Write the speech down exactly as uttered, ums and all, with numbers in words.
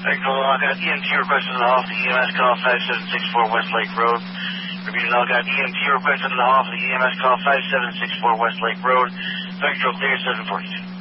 Vector Lockout, E M T requested in the off the E M S call five seven six four Westlake Road. Repeating Lockout, E M T requested in the off the E M S call five seven six four Westlake Road. Vector clear seven forty-two.